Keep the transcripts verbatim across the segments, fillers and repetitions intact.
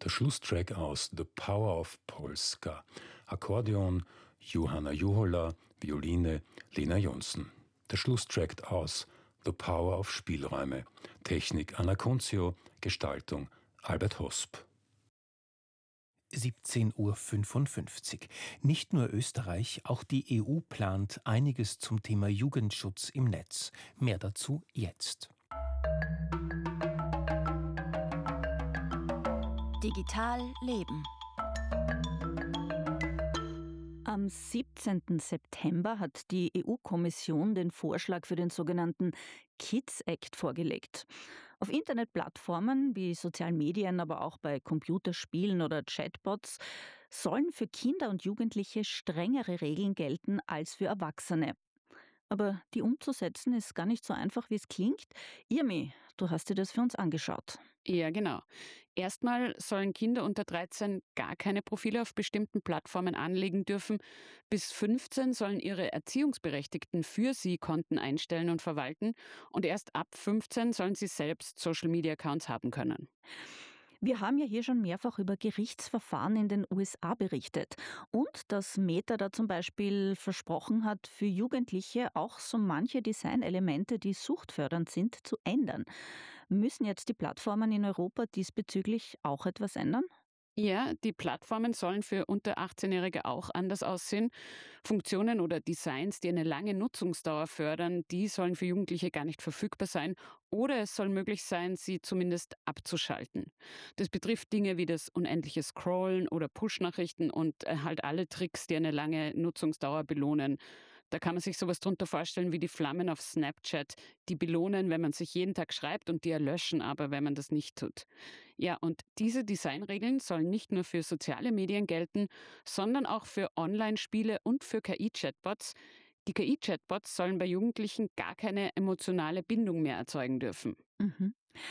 Der Schlusstrack aus The Power of Polska. Akkordeon Johanna Juhola, Violine Lena Jonsson. Der Schlusstrack aus The Power of Spielräume. Technik Anna Kunzio, Gestaltung Albert Hosp. siebzehn Uhr fünfundfünfzig. Nicht nur Österreich, auch die E U plant einiges zum Thema Jugendschutz im Netz. Mehr dazu jetzt. Digital Leben. Am siebzehnten September hat die E U-Kommission den Vorschlag für den sogenannten Kids Act vorgelegt. Auf Internetplattformen wie sozialen Medien, aber auch bei Computerspielen oder Chatbots sollen für Kinder und Jugendliche strengere Regeln gelten als für Erwachsene. Aber die umzusetzen ist gar nicht so einfach, wie es klingt. Irmi, du hast dir das für uns angeschaut. Ja, genau. Erstmal sollen Kinder unter dreizehn gar keine Profile auf bestimmten Plattformen anlegen dürfen. Bis fünfzehn sollen ihre Erziehungsberechtigten für sie Konten einstellen und verwalten. Und erst ab fünfzehn sollen sie selbst Social-Media-Accounts haben können. Wir haben ja hier schon mehrfach über Gerichtsverfahren in den U S A berichtet und dass Meta da zum Beispiel versprochen hat, für Jugendliche auch so manche Designelemente, die suchtfördernd sind, zu ändern. Müssen jetzt die Plattformen in Europa diesbezüglich auch etwas ändern? Ja, die Plattformen sollen für unter achtzehn-Jährige auch anders aussehen. Funktionen oder Designs, die eine lange Nutzungsdauer fördern, die sollen für Jugendliche gar nicht verfügbar sein. Oder es soll möglich sein, sie zumindest abzuschalten. Das betrifft Dinge wie das unendliche Scrollen oder Push-Nachrichten und äh, halt alle Tricks, die eine lange Nutzungsdauer belohnen. Da kann man sich sowas drunter vorstellen wie die Flammen auf Snapchat, die belohnen, wenn man sich jeden Tag schreibt und die erlöschen aber, wenn man das nicht tut. Ja, und diese Designregeln sollen nicht nur für soziale Medien gelten, sondern auch für Online-Spiele und für K I-Chatbots. Die K I-Chatbots sollen bei Jugendlichen gar keine emotionale Bindung mehr erzeugen dürfen. Mhm.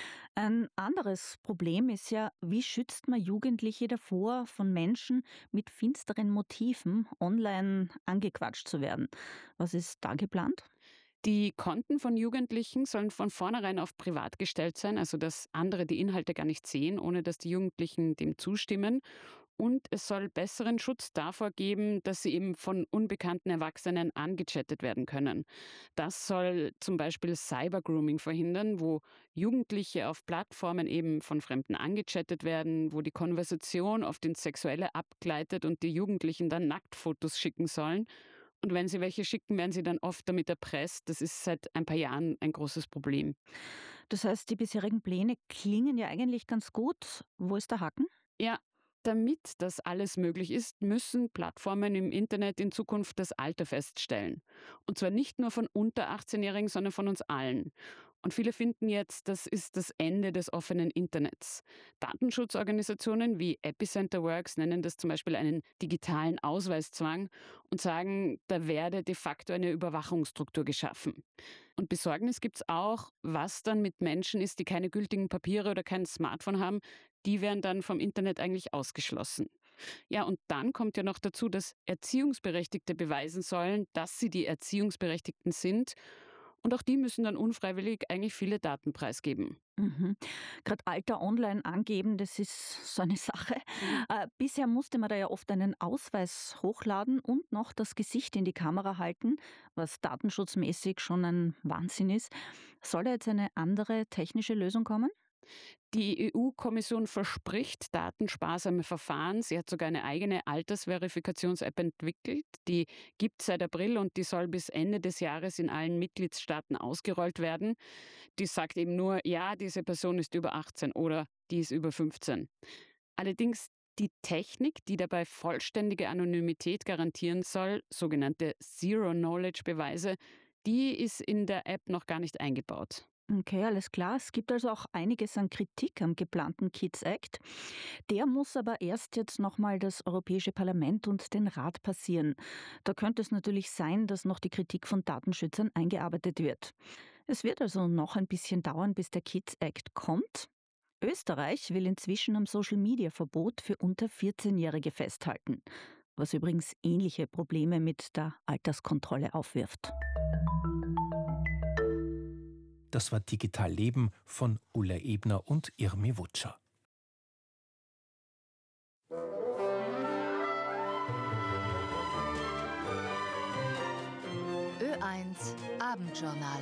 Ein anderes Problem ist ja, wie schützt man Jugendliche davor, von Menschen mit finsteren Motiven online angequatscht zu werden? Was ist da geplant? Die Konten von Jugendlichen sollen von vornherein auf privat gestellt sein, also dass andere die Inhalte gar nicht sehen, ohne dass die Jugendlichen dem zustimmen. Und es soll besseren Schutz davor geben, dass sie eben von unbekannten Erwachsenen angechattet werden können. Das soll zum Beispiel Cybergrooming verhindern, wo Jugendliche auf Plattformen eben von Fremden angechattet werden, wo die Konversation oft ins Sexuelle abgleitet und die Jugendlichen dann Nacktfotos schicken sollen. Und wenn sie welche schicken, werden sie dann oft damit erpresst. Das ist seit ein paar Jahren ein großes Problem. Das heißt, die bisherigen Pläne klingen ja eigentlich ganz gut. Wo ist der Haken? Ja, damit das alles möglich ist, müssen Plattformen im Internet in Zukunft das Alter feststellen. Und zwar nicht nur von unter achtzehn-Jährigen, sondern von uns allen. Und viele finden jetzt, das ist das Ende des offenen Internets. Datenschutzorganisationen wie Epicenter Works nennen das zum Beispiel einen digitalen Ausweiszwang und sagen, da werde de facto eine Überwachungsstruktur geschaffen. Und Besorgnis gibt es auch, was dann mit Menschen ist, die keine gültigen Papiere oder kein Smartphone haben. Die werden dann vom Internet eigentlich ausgeschlossen. Ja, und dann kommt ja noch dazu, dass Erziehungsberechtigte beweisen sollen, dass sie die Erziehungsberechtigten sind. Und auch die müssen dann unfreiwillig eigentlich viele Daten preisgeben. Mhm. Gerade Alter online angeben, das ist so eine Sache. Mhm. Äh, bisher musste man da ja oft einen Ausweis hochladen und noch das Gesicht in die Kamera halten, was datenschutzmäßig schon ein Wahnsinn ist. Soll da jetzt eine andere technische Lösung kommen? Die E U-Kommission verspricht datensparsame Verfahren. Sie hat sogar eine eigene Altersverifikations-App entwickelt. Die gibt es seit April und die soll bis Ende des Jahres in allen Mitgliedstaaten ausgerollt werden. Die sagt eben nur, ja, diese Person ist über achtzehn oder die ist über fünfzehn. Allerdings die Technik, die dabei vollständige Anonymität garantieren soll, sogenannte Zero-Knowledge-Beweise, die ist in der App noch gar nicht eingebaut. Okay, alles klar. Es gibt also auch einiges an Kritik am geplanten Kids Act. Der muss aber erst jetzt nochmal das Europäische Parlament und den Rat passieren. Da könnte es natürlich sein, dass noch die Kritik von Datenschützern eingearbeitet wird. Es wird also noch ein bisschen dauern, bis der Kids Act kommt. Österreich will inzwischen am Social-Media-Verbot für unter vierzehn-Jährige festhalten, was übrigens ähnliche Probleme mit der Alterskontrolle aufwirft. Das war Digital Leben von Ulla Ebner und Irmi Wutscher. eins Abendjournal.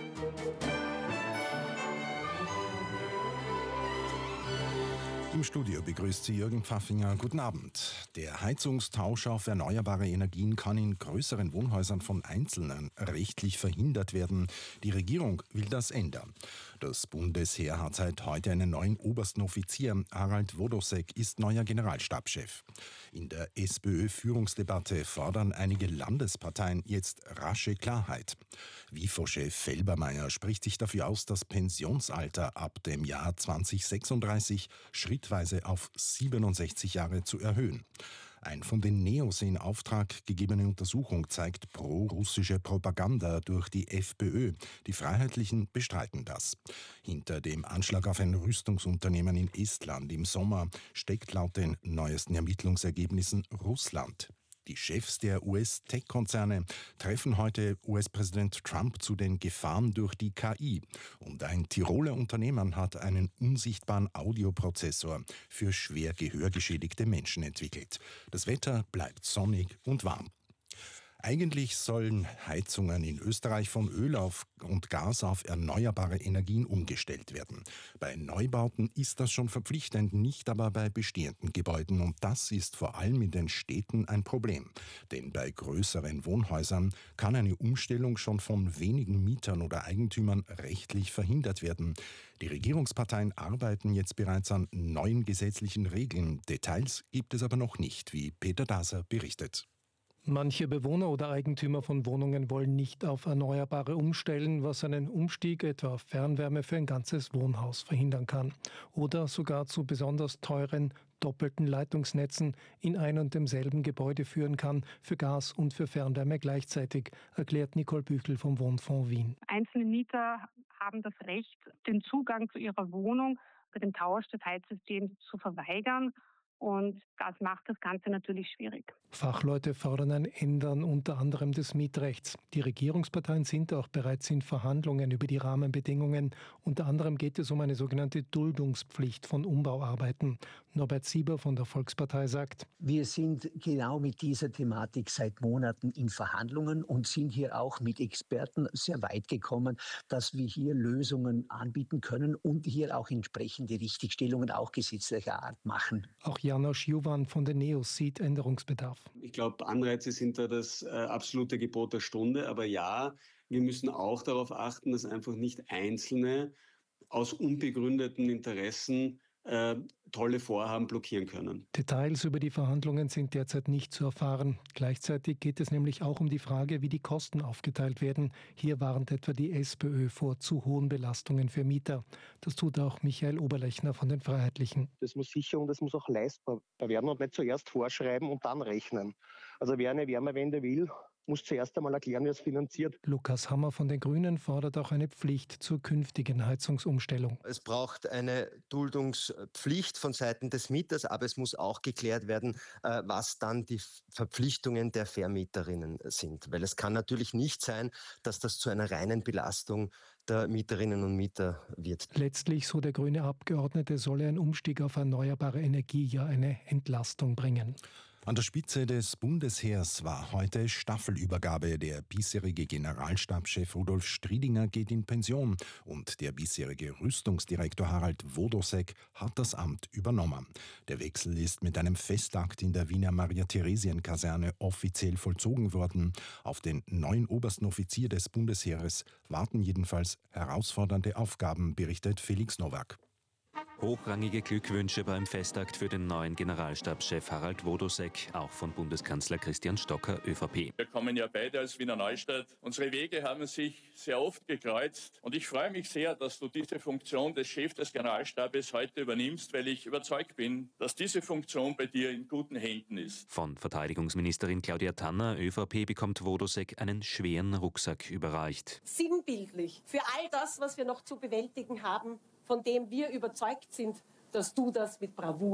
Im Studio begrüßt Sie Jürgen Pfaffinger. Guten Abend. Der Heizungstausch auf erneuerbare Energien kann in größeren Wohnhäusern von Einzelnen rechtlich verhindert werden. Die Regierung will das ändern. Das Bundesheer hat seit heute einen neuen obersten Offizier. Harald Wodosek ist neuer Generalstabschef. In der SPÖ-Führungsdebatte fordern einige Landesparteien jetzt rasche Klarheit. W I F O-Chef Felbermayr spricht sich dafür aus, das Pensionsalter ab dem Jahr zweitausendsechsunddreißig schrittweise auf siebenundsechzig Jahre zu erhöhen. Eine von den Neos in Auftrag gegebene Untersuchung zeigt pro-russische Propaganda durch die FPÖ. Die Freiheitlichen bestreiten das. Hinter dem Anschlag auf ein Rüstungsunternehmen in Estland im Sommer steckt laut den neuesten Ermittlungsergebnissen Russland. Die Chefs der U S-Tech-Konzerne treffen heute U S-Präsident Trump zu den Gefahren durch die K I. Und ein Tiroler Unternehmen hat einen unsichtbaren Audioprozessor für schwer gehörgeschädigte Menschen entwickelt. Das Wetter bleibt sonnig und warm. Eigentlich sollen Heizungen in Österreich von Öl auf und Gas auf erneuerbare Energien umgestellt werden. Bei Neubauten ist das schon verpflichtend, nicht aber bei bestehenden Gebäuden. Und das ist vor allem in den Städten ein Problem. Denn bei größeren Wohnhäusern kann eine Umstellung schon von wenigen Mietern oder Eigentümern rechtlich verhindert werden. Die Regierungsparteien arbeiten jetzt bereits an neuen gesetzlichen Regeln. Details gibt es aber noch nicht, wie Peter Daser berichtet. Manche Bewohner oder Eigentümer von Wohnungen wollen nicht auf Erneuerbare umstellen, was einen Umstieg etwa auf Fernwärme für ein ganzes Wohnhaus verhindern kann. Oder sogar zu besonders teuren, doppelten Leitungsnetzen in ein und demselben Gebäude führen kann, für Gas und für Fernwärme gleichzeitig, erklärt Nicole Büchel vom Wohnfonds Wien. Einzelne Mieter haben das Recht, den Zugang zu ihrer Wohnung bei dem Tausch des Heizsystems zu verweigern. Und das macht das Ganze natürlich schwierig. Fachleute fordern ein Ändern unter anderem des Mietrechts. Die Regierungsparteien sind auch bereits in Verhandlungen über die Rahmenbedingungen. Unter anderem geht es um eine sogenannte Duldungspflicht von Umbauarbeiten. Norbert Sieber von der Volkspartei sagt: Wir sind genau mit dieser Thematik seit Monaten in Verhandlungen und sind hier auch mit Experten sehr weit gekommen, dass wir hier Lösungen anbieten können und hier auch entsprechende Richtigstellungen auch gesetzlicher Art machen. Auch Janosch Juvan von den Neos sieht Änderungsbedarf. Ich glaube, Anreize sind da das äh, absolute Gebot der Stunde. Aber ja, wir müssen auch darauf achten, dass einfach nicht Einzelne aus unbegründeten Interessen äh, tolle Vorhaben blockieren können. Details über die Verhandlungen sind derzeit nicht zu erfahren. Gleichzeitig geht es nämlich auch um die Frage, wie die Kosten aufgeteilt werden. Hier warnt etwa die SPÖ vor zu hohen Belastungen für Mieter. Das tut auch Michael Oberlechner von den Freiheitlichen. Das muss sicher und das muss auch leistbar werden und nicht zuerst vorschreiben und dann rechnen. Also wer eine Wärmewende will, muss zuerst einmal erklären, wie es finanziert. Lukas Hammer von den Grünen fordert auch eine Pflicht zur künftigen Heizungsumstellung. Es braucht eine Duldungspflicht von Seiten des Mieters, aber es muss auch geklärt werden, was dann die Verpflichtungen der Vermieterinnen sind. Weil es kann natürlich nicht sein, dass das zu einer reinen Belastung der Mieterinnen und Mieter wird. Letztlich, so der grüne Abgeordnete, solle ein Umstieg auf erneuerbare Energie ja eine Entlastung bringen. An der Spitze des Bundesheers war heute Staffelübergabe. Der bisherige Generalstabschef Rudolf Striedinger geht in Pension und der bisherige Rüstungsdirektor Harald Wodosek hat das Amt übernommen. Der Wechsel ist mit einem Festakt in der Wiener Maria-Theresien-Kaserne offiziell vollzogen worden. Auf den neuen obersten Offizier des Bundesheeres warten jedenfalls herausfordernde Aufgaben, berichtet Felix Nowak. Hochrangige Glückwünsche beim Festakt für den neuen Generalstabschef Harald Wodosek, auch von Bundeskanzler Christian Stocker, ÖVP. Wir kommen ja beide aus Wiener Neustadt. Unsere Wege haben sich sehr oft gekreuzt und ich freue mich sehr, dass du diese Funktion des Chefs des Generalstabes heute übernimmst, weil ich überzeugt bin, dass diese Funktion bei dir in guten Händen ist. Von Verteidigungsministerin Claudia Tanner, ÖVP, bekommt Wodosek einen schweren Rucksack überreicht. Sinnbildlich für all das, was wir noch zu bewältigen haben, von dem wir überzeugt sind, dass du das mit Bravour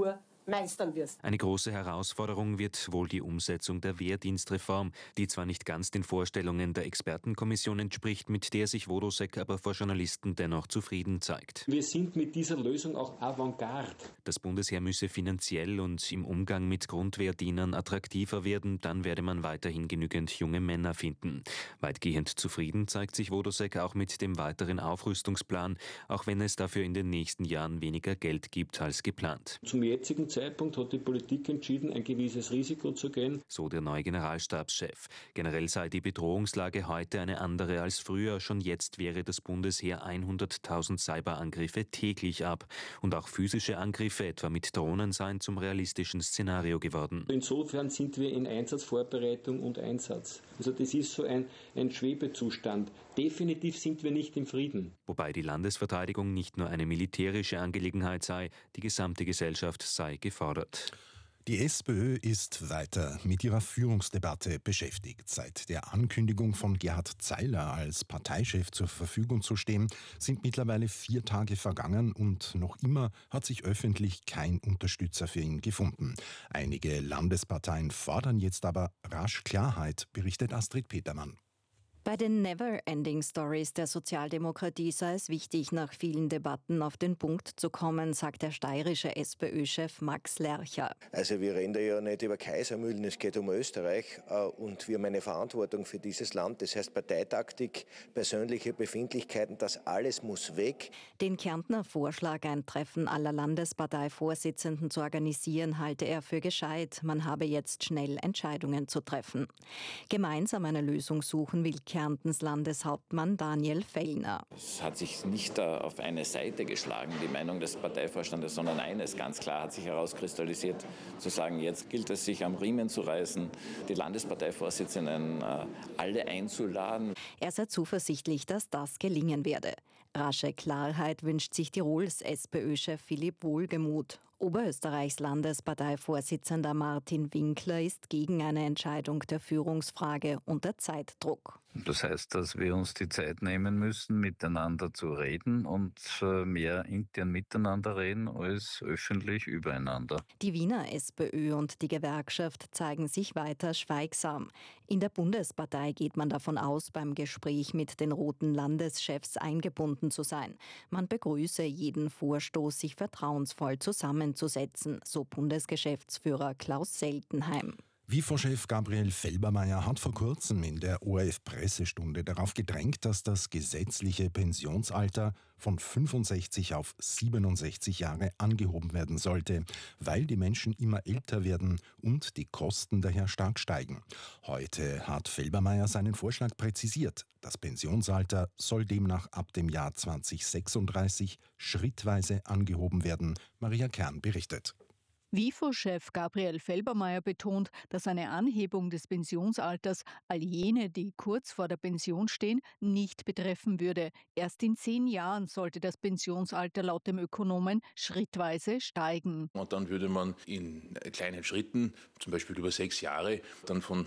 meistern wirst. Eine große Herausforderung wird wohl die Umsetzung der Wehrdienstreform, die zwar nicht ganz den Vorstellungen der Expertenkommission entspricht, mit der sich Wodosek aber vor Journalisten dennoch zufrieden zeigt. Wir sind mit dieser Lösung auch Avantgarde. Das Bundesheer müsse finanziell und im Umgang mit Grundwehrdienern attraktiver werden, dann werde man weiterhin genügend junge Männer finden. Weitgehend zufrieden zeigt sich Wodosek auch mit dem weiteren Aufrüstungsplan, auch wenn es dafür in den nächsten Jahren weniger Geld gibt als geplant. Zum jetzigen Zeitpunkt hat die Politik entschieden, ein gewisses Risiko zu gehen. So der neue Generalstabschef. Generell sei die Bedrohungslage heute eine andere als früher. Schon jetzt wehre das Bundesheer hunderttausend Cyberangriffe täglich ab. Und auch physische Angriffe, etwa mit Drohnen, seien zum realistischen Szenario geworden. Insofern sind wir in Einsatzvorbereitung und Einsatz. Also das ist so ein, ein Schwebezustand. Definitiv sind wir nicht im Frieden. Wobei die Landesverteidigung nicht nur eine militärische Angelegenheit sei, die gesamte Gesellschaft sei gefordert. Die SPÖ ist weiter mit ihrer Führungsdebatte beschäftigt. Seit der Ankündigung von Gerhard Zeiler als Parteichef zur Verfügung zu stehen, sind mittlerweile vier Tage vergangen und noch immer hat sich öffentlich kein Unterstützer für ihn gefunden. Einige Landesparteien fordern jetzt aber rasch Klarheit, berichtet Astrid Petermann. Bei den Never-Ending-Stories der Sozialdemokratie sei es wichtig, nach vielen Debatten auf den Punkt zu kommen, sagt der steirische SPÖ-Chef Max Lercher. Also wir reden da ja nicht über Kaisermühlen, es geht um Österreich und wir haben eine Verantwortung für dieses Land. Das heißt Parteitaktik, persönliche Befindlichkeiten, das alles muss weg. Den Kärntner Vorschlag, ein Treffen aller Landesparteivorsitzenden zu organisieren, halte er für gescheit. Man habe jetzt schnell Entscheidungen zu treffen. Gemeinsam eine Lösung suchen will Kärntens Landeshauptmann Daniel Fellner. Es hat sich nicht auf eine Seite geschlagen, die Meinung des Parteivorstandes, sondern eines ganz klar hat sich herauskristallisiert, zu sagen, jetzt gilt es, sich am Riemen zu reißen, die Landesparteivorsitzenden alle einzuladen. Er sei zuversichtlich, dass das gelingen werde. Rasche Klarheit wünscht sich Tirols SPÖ-Chef Philipp Wohlgemuth. Oberösterreichs Landesparteivorsitzender Martin Winkler ist gegen eine Entscheidung der Führungsfrage unter Zeitdruck. Das heißt, dass wir uns die Zeit nehmen müssen, miteinander zu reden und mehr intern miteinander reden als öffentlich übereinander. Die Wiener SPÖ und die Gewerkschaft zeigen sich weiter schweigsam. In der Bundespartei geht man davon aus, beim Gespräch mit den roten Landeschefs eingebunden zu sein. Man begrüße jeden Vorstoß, sich vertrauensvoll zusammenzusetzen, so Bundesgeschäftsführer Klaus Seltenheim. W I F O-Chef Gabriel Felbermayr hat vor kurzem in der O R F-Pressestunde darauf gedrängt, dass das gesetzliche Pensionsalter von fünfundsechzig auf siebenundsechzig Jahre angehoben werden sollte, weil die Menschen immer älter werden und die Kosten daher stark steigen. Heute hat Felbermayr seinen Vorschlag präzisiert. Das Pensionsalter soll demnach ab dem Jahr zweitausendsechsunddreißig schrittweise angehoben werden. Maria Kern berichtet. W I F O-Chef Gabriel Felbermayr betont, dass eine Anhebung des Pensionsalters all jene, die kurz vor der Pension stehen, nicht betreffen würde. Erst in zehn Jahren sollte das Pensionsalter laut dem Ökonomen schrittweise steigen. Und dann würde man in kleinen Schritten, zum Beispiel über sechs Jahre, dann von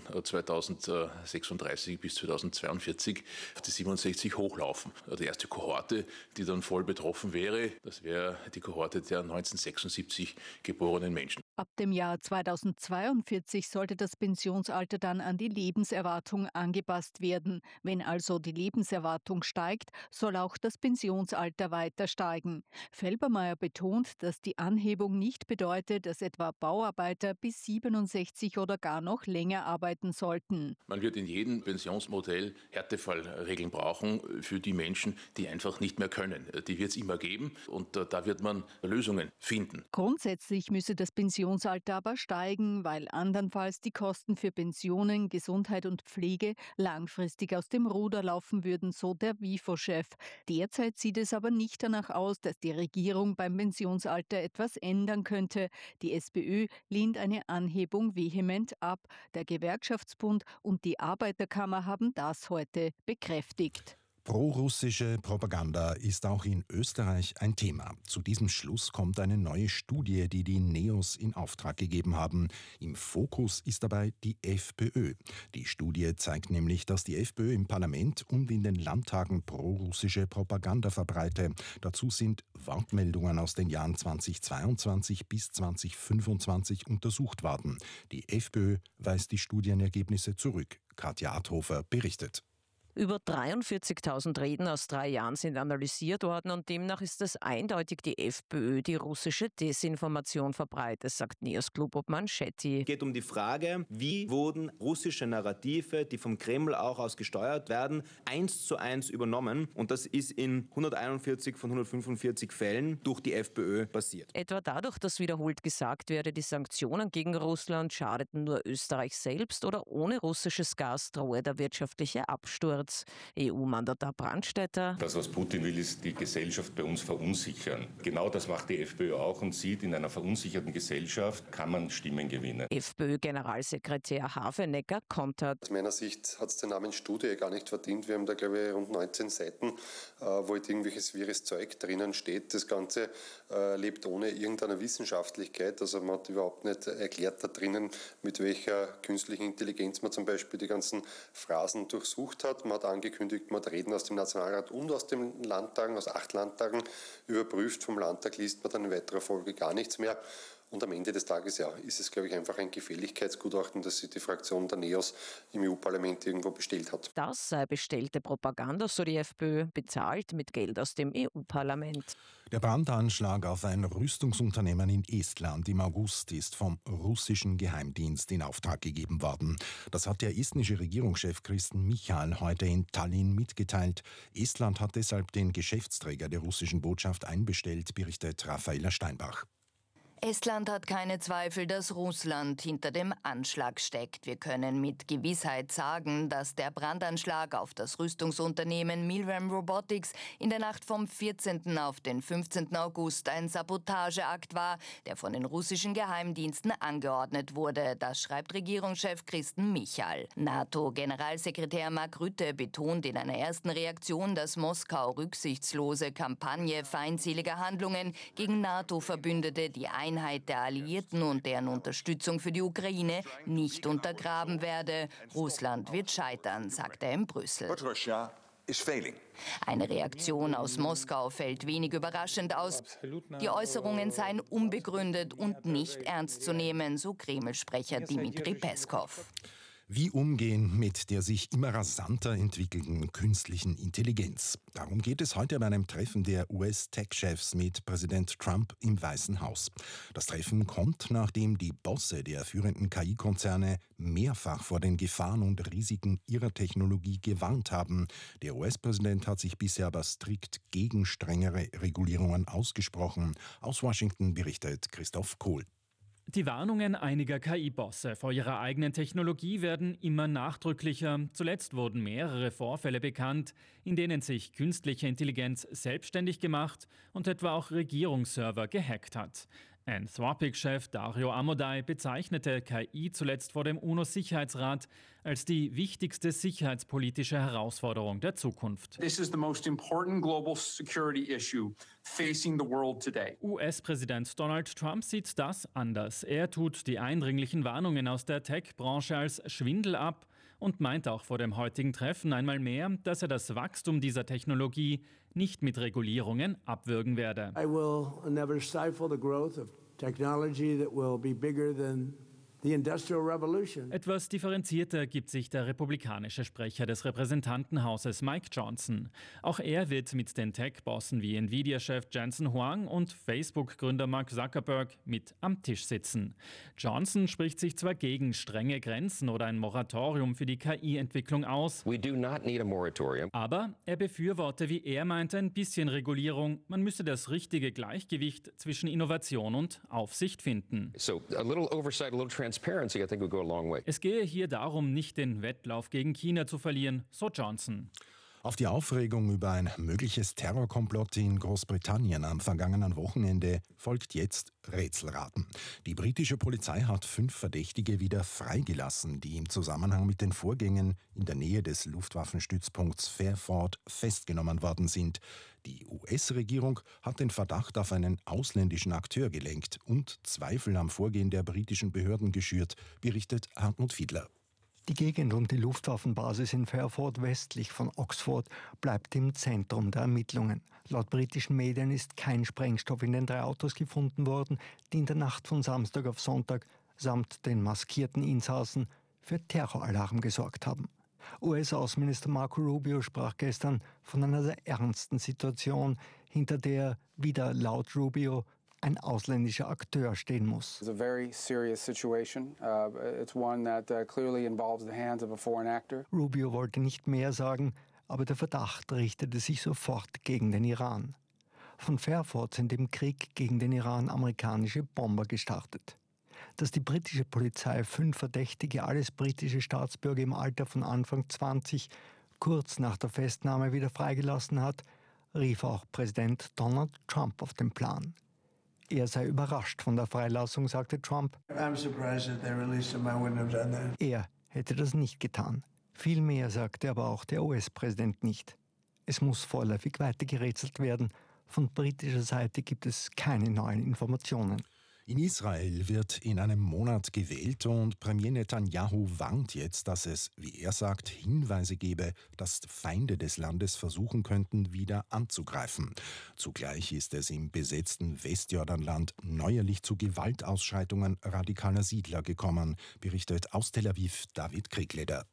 zweitausendsechsunddreißig bis zweitausendzweiundvierzig auf die siebenundsechzig hochlaufen. Die erste Kohorte, die dann voll betroffen wäre, das wäre die Kohorte der neunzehnhundertsechsundsiebzig geborenen Menschen. Ab dem Jahr zweitausendzweiundvierzig sollte das Pensionsalter dann an die Lebenserwartung angepasst werden. Wenn also die Lebenserwartung steigt, soll auch das Pensionsalter weiter steigen. Felbermayr betont, dass die Anhebung nicht bedeutet, dass etwa Bauarbeiter bis siebenundsechzig oder gar noch länger arbeiten sollten. Man wird in jedem Pensionsmodell Härtefallregeln brauchen für die Menschen, die einfach nicht mehr können. Die wird es immer geben und da wird man Lösungen finden. Grundsätzlich müsse das Pensionsalter aber steigen, weil andernfalls die Kosten für Pensionen, Gesundheit und Pflege langfristig aus dem Ruder laufen würden, so der W I F O-Chef. Derzeit sieht es aber nicht danach aus, dass die Regierung beim Pensionsalter etwas ändern könnte. Die SPÖ lehnt eine Anhebung vehement ab. Der Gewerkschaftsbund und die Arbeiterkammer haben das heute bekräftigt. Pro-russische Propaganda ist auch in Österreich ein Thema. Zu diesem Schluss kommt eine neue Studie, die die NEOS in Auftrag gegeben haben. Im Fokus ist dabei die FPÖ. Die Studie zeigt nämlich, dass die FPÖ im Parlament und in den Landtagen pro-russische Propaganda verbreite. Dazu sind Wortmeldungen aus den Jahren zweitausendzweiundzwanzig bis zweitausendfünfundzwanzig untersucht worden. Die FPÖ weist die Studienergebnisse zurück. Katja Adhofer berichtet. Über dreiundvierzigtausend Reden aus drei Jahren sind analysiert worden und demnach ist es eindeutig die FPÖ, die russische Desinformation verbreitet, sagt NEOS-Clubobmann Schetti. Es geht um die Frage, wie wurden russische Narrative, die vom Kreml auch aus gesteuert werden, eins zu eins übernommen. Und das ist in hunderteinundvierzig von hundertfünfundvierzig Fällen durch die FPÖ passiert. Etwa dadurch, dass wiederholt gesagt werde, die Sanktionen gegen Russland schadeten nur Österreich selbst oder ohne russisches Gas drohe der wirtschaftliche Absturz. E U-Mandatar Brandstätter. Das, was Putin will, ist die Gesellschaft bei uns verunsichern. Genau das macht die FPÖ auch und sieht, in einer verunsicherten Gesellschaft kann man Stimmen gewinnen. FPÖ-Generalsekretär Hafenecker kontert. Aus meiner Sicht hat es den Namen Studie gar nicht verdient. Wir haben da, glaube ich, rund neunzehn Seiten, äh, wo halt irgendwelches wirres Zeug drinnen steht. Das Ganze äh, lebt ohne irgendeine Wissenschaftlichkeit. Also man hat überhaupt nicht erklärt da drinnen, mit welcher künstlichen Intelligenz man zum Beispiel die ganzen Phrasen durchsucht hat. Man hat angekündigt, man hat Reden aus dem Nationalrat und aus den Landtagen, aus acht Landtagen überprüft. Vom Landtag liest man dann in weiterer Folge gar nichts mehr. Und am Ende des Tages ja, ist es, glaube ich, einfach ein Gefälligkeitsgutachten, das sich die Fraktion der NEOS im E U-Parlament irgendwo bestellt hat. Das sei bestellte Propaganda, so die FPÖ, bezahlt mit Geld aus dem E U-Parlament. Der Brandanschlag auf ein Rüstungsunternehmen in Estland im August ist vom russischen Geheimdienst in Auftrag gegeben worden. Das hat der estnische Regierungschef Kristen Michal heute in Tallinn mitgeteilt. Estland hat deshalb den Geschäftsträger der russischen Botschaft einbestellt, berichtet Raffaella Steinbach. Estland hat keine Zweifel, dass Russland hinter dem Anschlag steckt. Wir können mit Gewissheit sagen, dass der Brandanschlag auf das Rüstungsunternehmen Milrem Robotics in der Nacht vom vierzehnten auf den fünfzehnten August ein Sabotageakt war, der von den russischen Geheimdiensten angeordnet wurde. Das schreibt Regierungschef Kristen Michal. NATO-Generalsekretär Mark Rutte betont in einer ersten Reaktion, dass Moskau rücksichtslose Kampagne feindseliger Handlungen gegen NATO-Verbündete, die Einheit der Alliierten und deren Unterstützung für die Ukraine nicht untergraben werde. Russland wird scheitern, sagt er in Brüssel. Eine Reaktion aus Moskau fällt wenig überraschend aus. Die Äußerungen seien unbegründet und nicht ernst zu nehmen, so Kreml-Sprecher Dmitri Peskov. Wie umgehen mit der sich immer rasanter entwickelnden künstlichen Intelligenz? Darum geht es heute bei einem Treffen der U S-Tech-Chefs mit Präsident Trump im Weißen Haus. Das Treffen kommt, nachdem die Bosse der führenden K I-Konzerne mehrfach vor den Gefahren und Risiken ihrer Technologie gewarnt haben. Der U S-Präsident hat sich bisher aber strikt gegen strengere Regulierungen ausgesprochen. Aus Washington berichtet Christoph Kohl. Die Warnungen einiger K I-Bosse vor ihrer eigenen Technologie werden immer nachdrücklicher. Zuletzt wurden mehrere Vorfälle bekannt, in denen sich künstliche Intelligenz selbstständig gemacht und etwa auch Regierungsserver gehackt hat. Anthropic-Chef Dario Amodei bezeichnete K I zuletzt vor dem UNO-Sicherheitsrat als die wichtigste sicherheitspolitische Herausforderung der Zukunft. This is the most important global security issue facing the world today. U S-Präsident Donald Trump sieht das anders. Er tut die eindringlichen Warnungen aus der Tech-Branche als Schwindel ab und meint auch vor dem heutigen Treffen einmal mehr, dass er das Wachstum dieser Technologie nicht mit Regulierungen abwürgen werde. I will never stifle the growth of technology that will be bigger than the Industrial Revolution. Etwas differenzierter gibt sich der republikanische Sprecher des Repräsentantenhauses Mike Johnson. Auch er wird mit den Tech-Bossen wie Nvidia-Chef Jensen Huang und Facebook-Gründer Mark Zuckerberg mit am Tisch sitzen. Johnson spricht sich zwar gegen strenge Grenzen oder ein Moratorium für die K I-Entwicklung aus, We do not need a moratorium. aber er befürworte, wie er meinte, ein bisschen Regulierung. Man müsse das richtige Gleichgewicht zwischen Innovation und Aufsicht finden. So a little oversight, a little transparency, I think, will go a long way. Es gehe hier darum, nicht den Wettlauf gegen China zu verlieren, so Johnson. Auf die Aufregung über ein mögliches Terrorkomplott in Großbritannien am vergangenen Wochenende folgt jetzt Rätselraten. Die britische Polizei hat fünf Verdächtige wieder freigelassen, die im Zusammenhang mit den Vorgängen in der Nähe des Luftwaffenstützpunkts Fairford festgenommen worden sind. Die U S-Regierung hat den Verdacht auf einen ausländischen Akteur gelenkt und Zweifel am Vorgehen der britischen Behörden geschürt, berichtet Hartmut Fiedler. Die Gegend um die Luftwaffenbasis in Fairford westlich von Oxford bleibt im Zentrum der Ermittlungen. Laut britischen Medien ist kein Sprengstoff in den drei Autos gefunden worden, die in der Nacht von Samstag auf Sonntag samt den maskierten Insassen für Terroralarm gesorgt haben. U S-Außenminister Marco Rubio sprach gestern von einer sehr ernsten Situation, hinter der wieder laut Rubio ein ausländischer Akteur stehen muss. It's a very serious situation. Uh, it's one that uh, clearly involves the hands of a foreign actor. Rubio wollte nicht mehr sagen, aber der Verdacht richtete sich sofort gegen den Iran. Von Fairford sind im Krieg gegen den Iran amerikanische Bomber gestartet. Dass die britische Polizei fünf Verdächtige, alles britische Staatsbürger im Alter von Anfang zwanzig, kurz nach der Festnahme wieder freigelassen hat, rief auch Präsident Donald Trump auf den Plan. Er sei überrascht von der Freilassung, sagte Trump. I'm surprised that they released him. I wouldn't have done that. Er hätte das nicht getan. Viel mehr sagte aber auch der U S-Präsident nicht. Es muss vorläufig weitergerätselt werden. Von britischer Seite gibt es keine neuen Informationen. In Israel wird in einem Monat gewählt und Premier Netanyahu warnt jetzt, dass es, wie er sagt, Hinweise gebe, dass Feinde des Landes versuchen könnten, wieder anzugreifen. Zugleich ist es im besetzten Westjordanland neuerlich zu Gewaltausschreitungen radikaler Siedler gekommen, berichtet aus Tel Aviv David Kriegleder.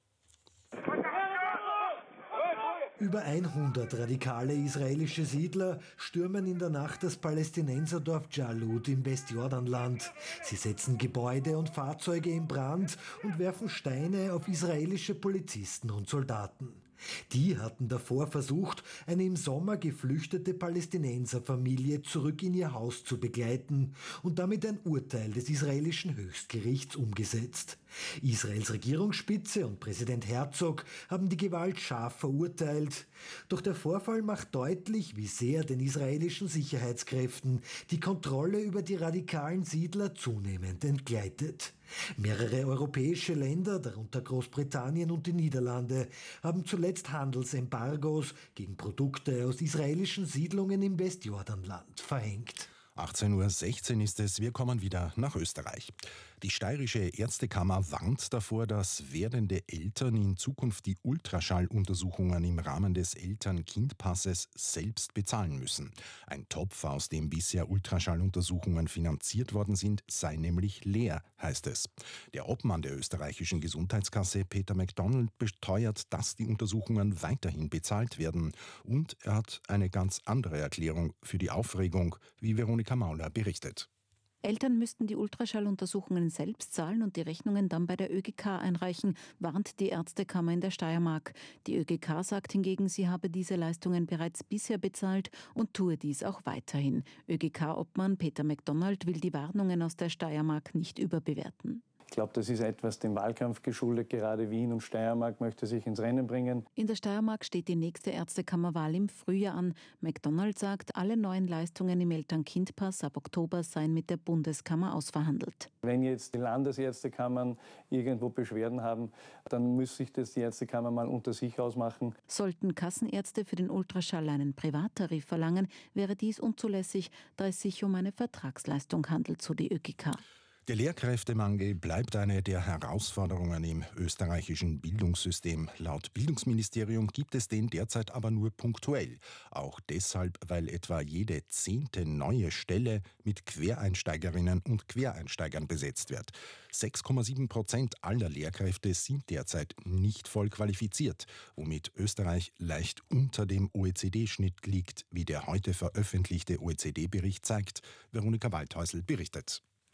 Über hundert radikale israelische Siedler stürmen in der Nacht das Palästinenserdorf Jalut im Westjordanland. Sie setzen Gebäude und Fahrzeuge in Brand und werfen Steine auf israelische Polizisten und Soldaten. Die hatten davor versucht, eine im Sommer geflüchtete Palästinenserfamilie zurück in ihr Haus zu begleiten und damit ein Urteil des israelischen Höchstgerichts umgesetzt. Israels Regierungsspitze und Präsident Herzog haben die Gewalt scharf verurteilt. Doch der Vorfall macht deutlich, wie sehr den israelischen Sicherheitskräften die Kontrolle über die radikalen Siedler zunehmend entgleitet. Mehrere europäische Länder, darunter Großbritannien und die Niederlande, haben zuletzt Handelsembargos gegen Produkte aus israelischen Siedlungen im Westjordanland verhängt. achtzehn Uhr sechzehn ist es, wir kommen wieder nach Österreich. Die steirische Ärztekammer warnt davor, dass werdende Eltern in Zukunft die Ultraschalluntersuchungen im Rahmen des Eltern-Kind-Passes selbst bezahlen müssen. Ein Topf, aus dem bisher Ultraschalluntersuchungen finanziert worden sind, sei nämlich leer, heißt es. Der Obmann der österreichischen Gesundheitskasse, Peter MacDonald, beteuert, dass die Untersuchungen weiterhin bezahlt werden. Und er hat eine ganz andere Erklärung für die Aufregung, wie Veronika Mauler berichtet. Eltern müssten die Ultraschalluntersuchungen selbst zahlen und die Rechnungen dann bei der Ö G K einreichen, warnt die Ärztekammer in der Steiermark. Die Ö G K sagt hingegen, sie habe diese Leistungen bereits bisher bezahlt und tue dies auch weiterhin. Ö G K-Obmann Peter MacDonald will die Warnungen aus der Steiermark nicht überbewerten. Ich glaube, das ist etwas dem Wahlkampf geschuldet. Gerade Wien und Steiermark möchte sich ins Rennen bringen. In der Steiermark steht die nächste Ärztekammerwahl im Frühjahr an. MacDonald sagt, alle neuen Leistungen im Eltern-Kind-Pass ab Oktober seien mit der Bundeskammer ausverhandelt. Wenn jetzt die Landesärztekammern irgendwo Beschwerden haben, dann muss sich das die Ärztekammer mal unter sich ausmachen. Sollten Kassenärzte für den Ultraschall einen Privattarif verlangen, wäre dies unzulässig, da es sich um eine Vertragsleistung handelt, so die Ö G K. Der Lehrkräftemangel bleibt eine der Herausforderungen im österreichischen Bildungssystem. Laut Bildungsministerium gibt es den derzeit aber nur punktuell. Auch deshalb, weil etwa jede zehnte neue Stelle mit Quereinsteigerinnen und Quereinsteigern besetzt wird. sechs Komma sieben Prozent aller Lehrkräfte sind derzeit nicht voll qualifiziert, womit Österreich leicht unter dem O E C D-Schnitt liegt, wie der heute veröffentlichte O E C D-Bericht zeigt. Veronika Waldhäusl berichtet.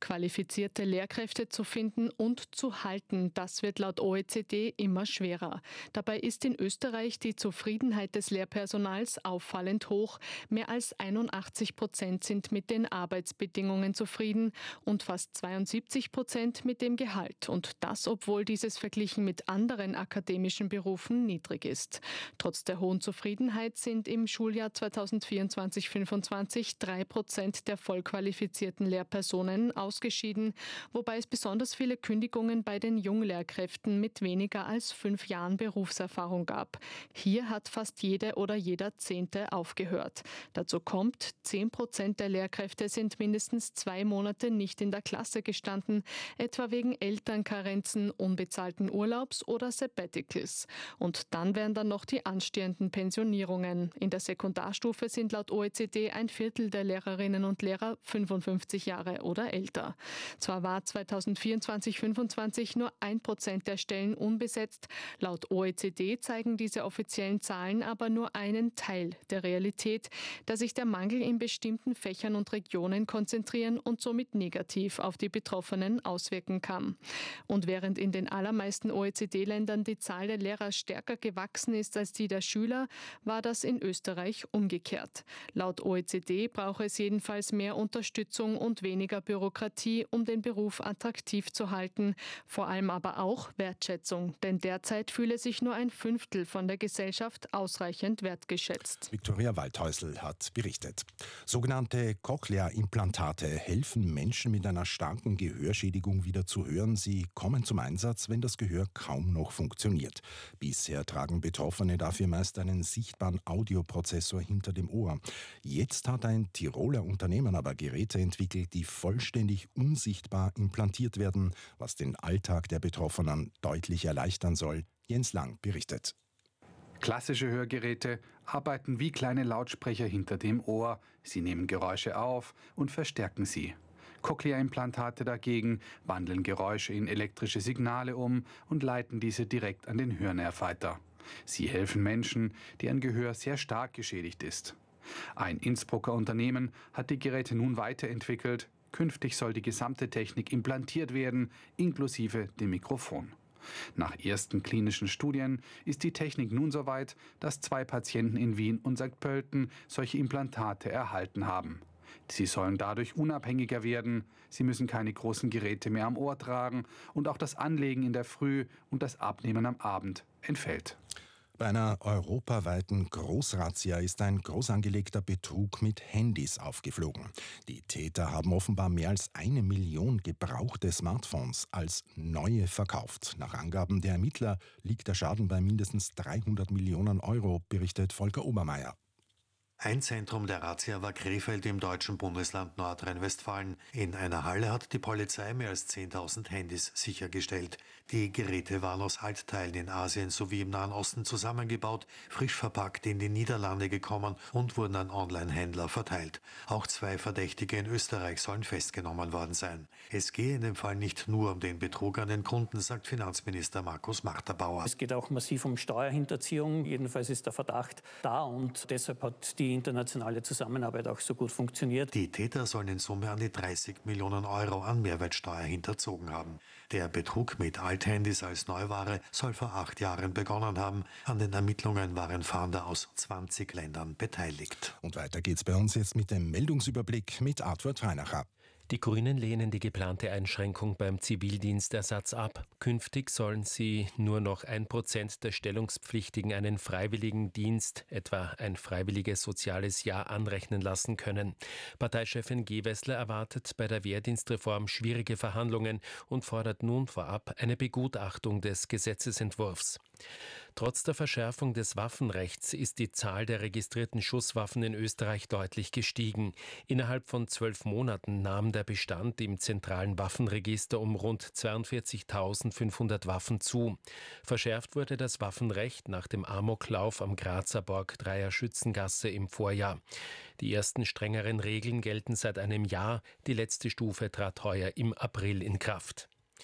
Qualifizierte Lehrkräfte zu finden und zu halten, das wird laut O E C D immer schwerer. Dabei ist in Österreich die Zufriedenheit des Lehrpersonals auffallend hoch. Mehr als einundachtzig Prozent sind mit den Arbeitsbedingungen zufrieden und fast zweiundsiebzig Prozent mit dem Gehalt. Und das, obwohl dieses verglichen mit anderen akademischen Berufen niedrig ist. Trotz der hohen Zufriedenheit sind im Schuljahr zweitausendvierundzwanzig fünfundzwanzig drei Prozent der vollqualifizierten Lehrpersonen ausgeschieden, wobei es besonders viele Kündigungen bei den Junglehrkräften mit weniger als fünf Jahren Berufserfahrung gab. Hier hat fast jede oder jeder Zehnte aufgehört. Dazu kommt, zehn Prozent der Lehrkräfte sind mindestens zwei Monate nicht in der Klasse gestanden, etwa wegen Elternkarenzen, unbezahlten Urlaubs oder Sabbaticals. Und dann wären dann noch die anstehenden Pensionierungen. In der Sekundarstufe sind laut O E C D ein Viertel der Lehrerinnen und Lehrer fünfundfünfzig Jahre oder älter. Zwar war zweitausendvierundzwanzig fünfundzwanzig nur ein Prozent der Stellen unbesetzt, laut O E C D zeigen diese offiziellen Zahlen aber nur einen Teil der Realität, da sich der Mangel in bestimmten Fächern und Regionen konzentrieren und somit negativ auf die Betroffenen auswirken kann. Und während in den allermeisten O E C D-Ländern die Zahl der Lehrer stärker gewachsen ist als die der Schüler, war das in Österreich umgekehrt. Laut O E C D brauche es jedenfalls mehr Unterstützung und weniger Bürokratie, um den Beruf attraktiv zu halten. Vor allem aber auch Wertschätzung, denn derzeit fühle sich nur ein Fünftel von der Gesellschaft ausreichend wertgeschätzt. Viktoria Waldhäusl hat berichtet. Sogenannte Cochlea-Implantate helfen Menschen mit einer starken Gehörschädigung wieder zu hören. Sie kommen zum Einsatz, wenn das Gehör kaum noch funktioniert. Bisher tragen Betroffene dafür meist einen sichtbaren Audioprozessor hinter dem Ohr. Jetzt hat ein Tiroler Unternehmen aber Geräte entwickelt, die vollständig unsichtbar implantiert werden, was den Alltag der Betroffenen deutlich erleichtern soll. Jens Lang berichtet. Klassische Hörgeräte arbeiten wie kleine Lautsprecher hinter dem Ohr. Sie nehmen Geräusche auf und verstärken sie. Cochlea-Implantate dagegen wandeln Geräusche in elektrische Signale um und leiten diese direkt an den Hörnerv weiter. Sie helfen Menschen, deren Gehör sehr stark geschädigt ist. Ein Innsbrucker Unternehmen hat die Geräte nun weiterentwickelt. Künftig soll die gesamte Technik implantiert werden, inklusive dem Mikrofon. Nach ersten klinischen Studien ist die Technik nun so weit, dass zwei Patienten in Wien und Sankt Pölten solche Implantate erhalten haben. Sie sollen dadurch unabhängiger werden, sie müssen keine großen Geräte mehr am Ohr tragen und auch das Anlegen in der Früh und das Abnehmen am Abend entfällt. Bei einer europaweiten Großrazzia ist ein groß angelegter Betrug mit Handys aufgeflogen. Die Täter haben offenbar mehr als eine Million gebrauchte Smartphones als neue verkauft. Nach Angaben der Ermittler liegt der Schaden bei mindestens dreihundert Millionen Euro, berichtet Volker Obermeier. Ein Zentrum der Razzia war Krefeld im deutschen Bundesland Nordrhein-Westfalen. In einer Halle hat die Polizei mehr als zehntausend Handys sichergestellt. Die Geräte waren aus Altteilen in Asien sowie im Nahen Osten zusammengebaut, frisch verpackt in die Niederlande gekommen und wurden an Online-Händler verteilt. Auch zwei Verdächtige in Österreich sollen festgenommen worden sein. Es gehe in dem Fall nicht nur um den Betrug an den Kunden, sagt Finanzminister Markus Marterbauer. Es geht auch massiv um Steuerhinterziehung. Jedenfalls ist der Verdacht da und deshalb hat die internationale Zusammenarbeit auch so gut funktioniert. Die Täter sollen in Summe an die dreißig Millionen Euro an Mehrwertsteuer hinterzogen haben. Der Betrug mit Althandys als Neuware soll vor acht Jahren begonnen haben. An den Ermittlungen waren Fahnder aus zwanzig Ländern beteiligt. Und weiter geht's bei uns jetzt mit dem Meldungsüberblick mit Arthur Treinacher. Die Grünen lehnen die geplante Einschränkung beim Zivildienstersatz ab. Künftig sollen sie nur noch ein Prozent der Stellungspflichtigen einen freiwilligen Dienst, etwa ein freiwilliges soziales Jahr, anrechnen lassen können. Parteichefin Gewessler erwartet bei der Wehrdienstreform schwierige Verhandlungen und fordert nun vorab eine Begutachtung des Gesetzesentwurfs. Trotz der Verschärfung des Waffenrechts ist die Zahl der registrierten Schusswaffen in Österreich deutlich gestiegen. Innerhalb von zwölf Monaten nahm der Bestand im zentralen Waffenregister um rund zweiundvierzigtausendfünfhundert Waffen zu. Verschärft wurde das Waffenrecht nach dem Amoklauf am Grazer Borgdreier Schützengasse im Vorjahr. Die ersten strengeren Regeln gelten seit einem Jahr. Die letzte Stufe trat heuer im April in Kraft.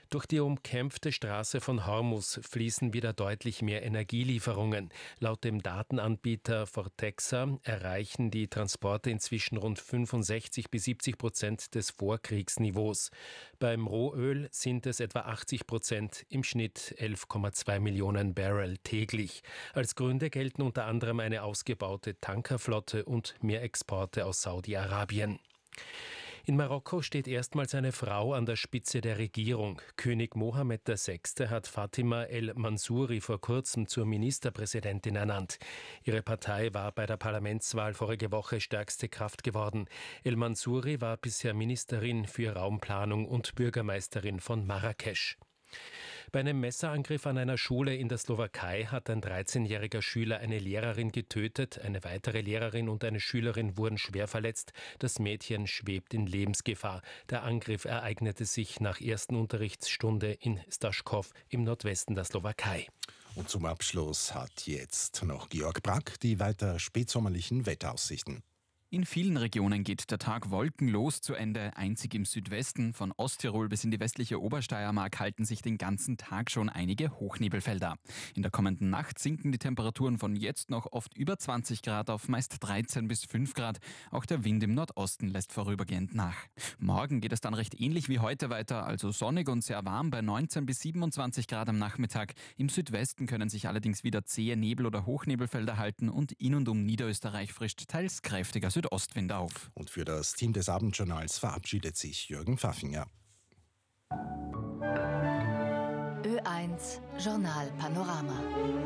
Durch die umkämpfte Straße von Hormuz fließen wieder deutlich mehr Energielieferungen. Laut dem Datenanbieter Fortexa erreichen die Transporte inzwischen rund fünfundsechzig bis siebzig Prozent des Vorkriegsniveaus. Beim Rohöl sind es etwa achtzig Prozent, im Schnitt elf Komma zwei Millionen Barrel täglich. Als Gründe gelten unter anderem eine ausgebaute Tankerflotte und mehr Exporte aus Saudi-Arabien. In Marokko steht erstmals eine Frau an der Spitze der Regierung. König Mohammed der Sechste hat Fatima El Mansouri vor kurzem zur Ministerpräsidentin ernannt. Ihre Partei war bei der Parlamentswahl vorige Woche stärkste Kraft geworden. El Mansouri war bisher Ministerin für Raumplanung und Bürgermeisterin von Marrakesch. Bei einem Messerangriff an einer Schule in der Slowakei hat ein dreizehnjähriger Schüler eine Lehrerin getötet. Eine weitere Lehrerin und eine Schülerin wurden schwer verletzt. Das Mädchen schwebt in Lebensgefahr. Der Angriff ereignete sich nach ersten Unterrichtsstunde in Staškov im Nordwesten der Slowakei. Und zum Abschluss hat jetzt noch Georg Brack die weiter spätsommerlichen Wetteraussichten. In vielen Regionen geht der Tag wolkenlos zu Ende. Einzig im Südwesten, von Osttirol bis in die westliche Obersteiermark, halten sich den ganzen Tag schon einige Hochnebelfelder. In der kommenden Nacht sinken die Temperaturen von jetzt noch oft über zwanzig Grad auf meist dreizehn bis fünf Grad. Auch der Wind im Nordosten lässt vorübergehend nach. Morgen geht es dann recht ähnlich wie heute weiter, also sonnig und sehr warm bei neunzehn bis siebenundzwanzig Grad am Nachmittag. Im Südwesten können sich allerdings wieder zähe Nebel- oder Hochnebelfelder halten und in und um Niederösterreich frischt teils kräftiger Südostwind auf. Und für das Team des Abendjournals verabschiedet sich Jürgen Pfaffinger. Ö eins Journal Panorama.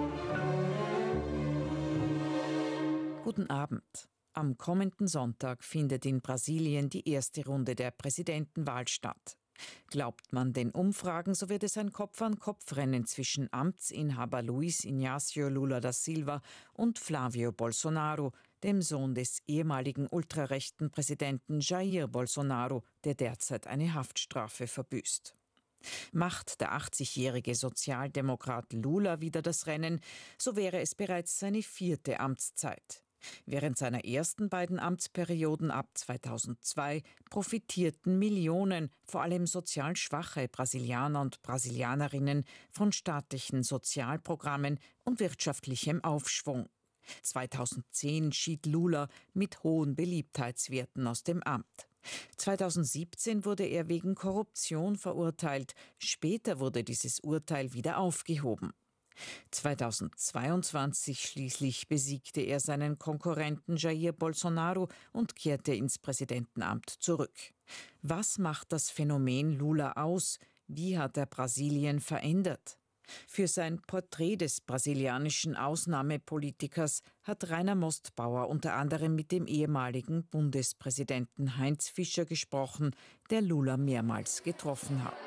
Guten Abend. Am kommenden Sonntag findet in Brasilien die erste Runde der Präsidentenwahl statt. Glaubt man den Umfragen, so wird es ein Kopf-an-Kopf-Rennen zwischen Amtsinhaber Luiz Inácio Lula da Silva und Flávio Bolsonaro, dem Sohn des ehemaligen ultrarechten Präsidenten Jair Bolsonaro, der derzeit eine Haftstrafe verbüßt. Macht der achtzigjährige Sozialdemokrat Lula wieder das Rennen, so wäre es bereits seine vierte Amtszeit. Während seiner ersten beiden Amtsperioden ab zweitausendzwei profitierten Millionen, vor allem sozial schwache Brasilianer und Brasilianerinnen, von staatlichen Sozialprogrammen und wirtschaftlichem Aufschwung. zweitausendzehn schied Lula mit hohen Beliebtheitswerten aus dem Amt. zweitausendsiebzehn wurde er wegen Korruption verurteilt. Später wurde dieses Urteil wieder aufgehoben. zweitausendzweiundzwanzig schließlich besiegte er seinen Konkurrenten Jair Bolsonaro und kehrte ins Präsidentenamt zurück. Was macht das Phänomen Lula aus? Wie hat er Brasilien verändert? Für sein Porträt des brasilianischen Ausnahmepolitikers hat Rainer Mostbauer unter anderem mit dem ehemaligen Bundespräsidenten Heinz Fischer gesprochen, der Lula mehrmals getroffen hat.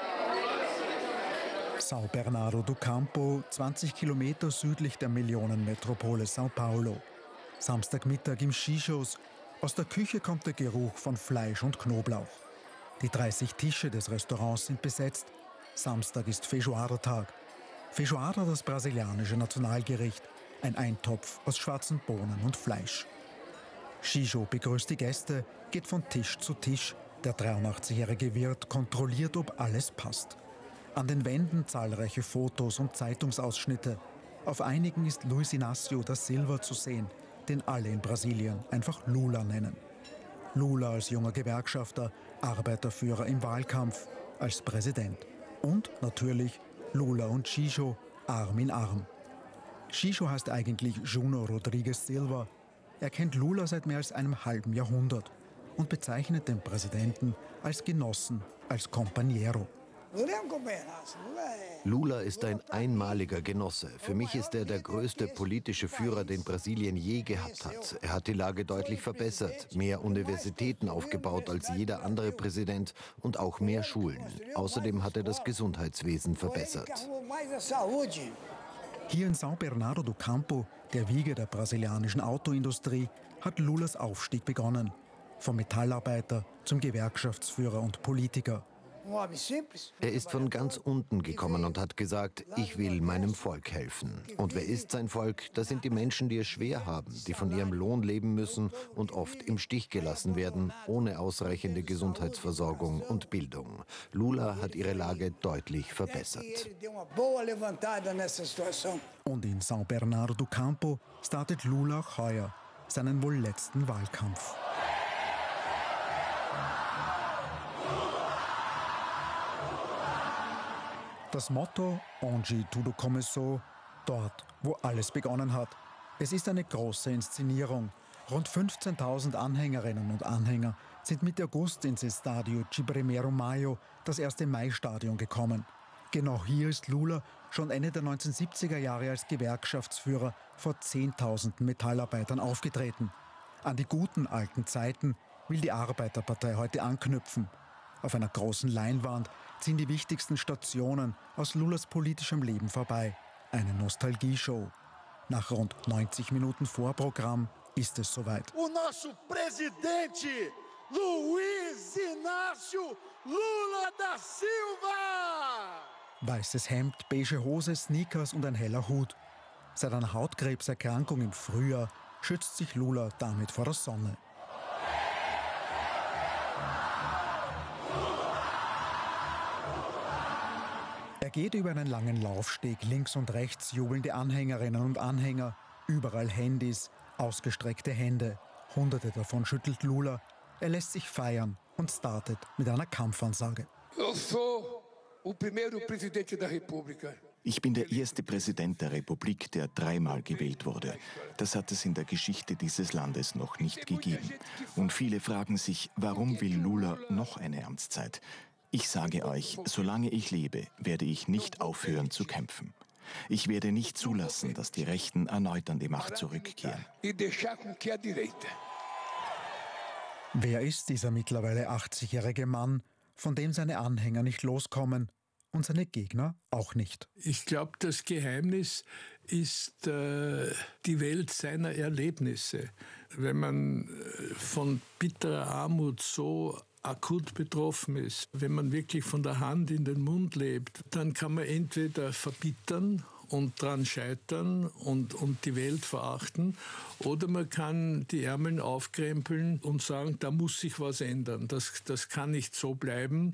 São Bernardo do Campo, zwanzig Kilometer südlich der Millionenmetropole São Paulo. Samstagmittag im Shishos. Aus der Küche kommt der Geruch von Fleisch und Knoblauch. Die dreißig Tische des Restaurants sind besetzt. Samstag ist Feijoada-Tag. Feijoada, das brasilianische Nationalgericht. Ein Eintopf aus schwarzen Bohnen und Fleisch. Shisho begrüßt die Gäste, geht von Tisch zu Tisch. Der dreiundachtzigjährige Wirt kontrolliert, ob alles passt. An den Wänden zahlreiche Fotos und Zeitungsausschnitte. Auf einigen ist Luiz Inácio da Silva zu sehen, den alle in Brasilien einfach Lula nennen. Lula als junger Gewerkschafter, Arbeiterführer im Wahlkampf, als Präsident. Und natürlich Lula und Shisho, Arm in Arm. Shisho heißt eigentlich Juno Rodrigues Silva. Er kennt Lula seit mehr als einem halben Jahrhundert und bezeichnet den Präsidenten als Genossen, als Compañero. Lula ist ein einmaliger Genosse. Für mich ist er der größte politische Führer, den Brasilien je gehabt hat. Er hat die Lage deutlich verbessert, mehr Universitäten aufgebaut als jeder andere Präsident und auch mehr Schulen. Außerdem hat er das Gesundheitswesen verbessert. Hier in São Bernardo do Campo, der Wiege der brasilianischen Autoindustrie, hat Lulas Aufstieg begonnen. Vom Metallarbeiter zum Gewerkschaftsführer und Politiker. Er ist von ganz unten gekommen und hat gesagt, ich will meinem Volk helfen. Und wer ist sein Volk? Das sind die Menschen, die es schwer haben, die von ihrem Lohn leben müssen und oft im Stich gelassen werden, ohne ausreichende Gesundheitsversorgung und Bildung. Lula hat ihre Lage deutlich verbessert. Und in São Bernardo do Campo startet Lula auch heuer seinen wohl letzten Wahlkampf. Das Motto Onde tudo começou, dort, wo alles begonnen hat. Es ist eine große Inszenierung. Rund fünfzehntausend Anhängerinnen und Anhänger sind Mitte August ins Estádio de primeiro Maio, das erste Mai-Stadion, gekommen. Genau hier ist Lula schon Ende der neunzehnhundertsiebziger Jahre als Gewerkschaftsführer vor zehntausenden Metallarbeitern aufgetreten. An die guten alten Zeiten will die Arbeiterpartei heute anknüpfen. Auf einer großen Leinwand ziehen die wichtigsten Stationen aus Lulas politischem Leben vorbei. Eine Nostalgieshow. Nach rund neunzig Minuten Vorprogramm ist es soweit. O nosso presidente Luiz Inácio Lula da Silva! Weißes Hemd, beige Hose, Sneakers und ein heller Hut. Seit einer Hautkrebserkrankung im Frühjahr schützt sich Lula damit vor der Sonne. Er geht über einen langen Laufsteg, links und rechts jubelnde Anhängerinnen und Anhänger, überall Handys, ausgestreckte Hände. Hunderte davon schüttelt Lula. Er lässt sich feiern und startet mit einer Kampfansage. Ich bin der erste Präsident der Republik, der dreimal gewählt wurde. Das hat es in der Geschichte dieses Landes noch nicht gegeben. Und viele fragen sich, warum will Lula noch eine Amtszeit? Ich sage euch, solange ich lebe, werde ich nicht aufhören zu kämpfen. Ich werde nicht zulassen, dass die Rechten erneut an die Macht zurückkehren. Wer ist dieser mittlerweile achtzigjährige Mann, von dem seine Anhänger nicht loskommen und seine Gegner auch nicht? Ich glaube, das Geheimnis ist äh, die Welt seiner Erlebnisse. Wenn man äh, von bitterer Armut so akut betroffen ist, wenn man wirklich von der Hand in den Mund lebt, dann kann man entweder verbittern und dran scheitern und, und die Welt verachten, oder man kann die Ärmel aufkrempeln und sagen, da muss sich was ändern. Das, das kann nicht so bleiben.